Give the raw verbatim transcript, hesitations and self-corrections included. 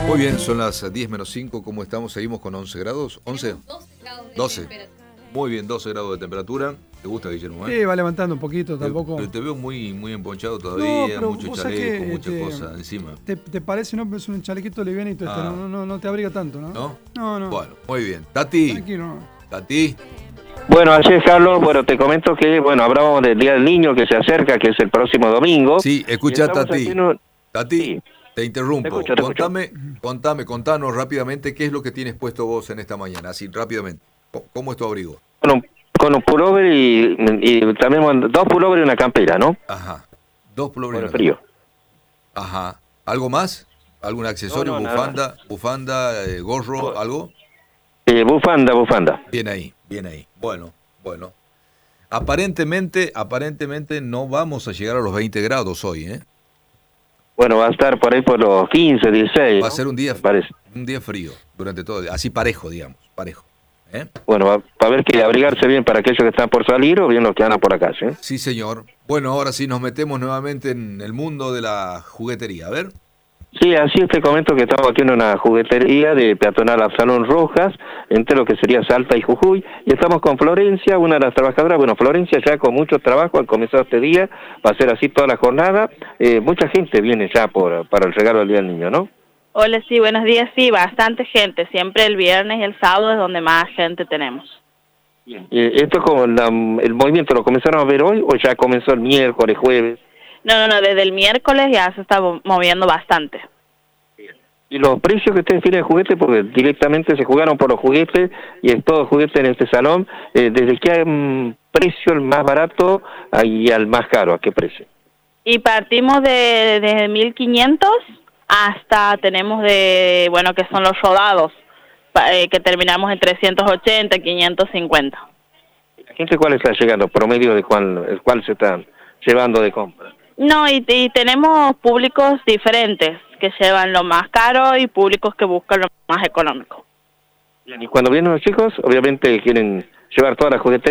Muy bien, son las diez menos cinco. ¿Cómo estamos? ¿Seguimos con once grados? ¿once? doce grados de doce. temperatura. Muy bien, doce grados de temperatura. ¿Te gusta, Guillermo? Sí, va levantando un poquito, Te- tampoco. Pero te veo muy, muy emponchado todavía, pero mucho vos sabés chaleco, que, mucha este, cosa encima. ¿Te, te parece, no? Pero es un chalequito livianito este, Ah. no, no, no te abriga tanto, ¿no? ¿No? No, no. Bueno, muy bien. Tati, Tranquilo. Tati. Bueno, así es, Carlos. Bueno, te comento que, bueno, hablábamos del Día del Niño que se acerca, que es el próximo domingo. Sí, escucha, Y estamos Tati. haciendo- Tati, Sí. te interrumpo. Te escucho, te escucho. contame, contame, contanos rápidamente qué es lo que tienes puesto vos en esta mañana, así rápidamente. ¿Cómo- ¿Cómo es tu abrigo? Con un, con un pullover y, y también bueno, dos pullovers y una campera, ¿no? Ajá. Dos Por pullovers. el frío. Ajá. ¿Algo más? ¿Algún accesorio? No, no, nada bufanda, bufanda, eh, gorro, Bu- algo? Eh, bufanda, bufanda. Bien ahí, bien ahí. Bueno, bueno. Aparentemente, aparentemente no vamos a llegar a los veinte grados hoy, ¿eh? Bueno, va a estar por ahí por los quince, dieciséis. Va a ¿no? ser un día, Me parece. un día frío durante todo el día, así parejo, digamos, parejo. ¿eh? Bueno, va, va a haber que abrigarse bien para aquellos que están por salir o bien los que andan por acá, ¿sí? Sí, señor. Bueno, ahora sí nos metemos nuevamente en el mundo de la juguetería. A ver. Sí, así es, te comento que estamos aquí en una juguetería de peatonal Absalón Rojas, entre lo que sería Salta y Jujuy, y estamos con Florencia, una de las trabajadoras. Bueno, Florencia ya con mucho trabajo al comenzar este día, va a ser así toda la jornada. Eh, mucha gente viene ya por para el regalo del Día del Niño, ¿no? Hola, sí, buenos días. Sí, bastante gente. Siempre el viernes y el sábado es donde más gente tenemos. Eh, ¿Esto como la- el movimiento lo comenzaron a ver hoy o ya comenzó el miércoles, jueves? No, no, no, desde el miércoles ya se está mo- moviendo bastante. ¿Y los precios que ustedes tienen de juguetes? Porque directamente se jugaron por los juguetes y es todo juguete en este salón. Eh, ¿Desde qué mm, precio el más barato y al más caro? ¿A qué precio? Y partimos de desde mil quinientos hasta tenemos de, bueno, que son los rodados, pa- eh, que terminamos en trescientos ochenta, quinientos cincuenta. ¿La gente cuál está llegando? ¿Promedio de cuál, el cuál se están llevando de compra? No, y, y tenemos públicos diferentes que llevan lo más caro y públicos que buscan lo más económico. Y cuando vienen los chicos, obviamente quieren llevar toda la juguetería.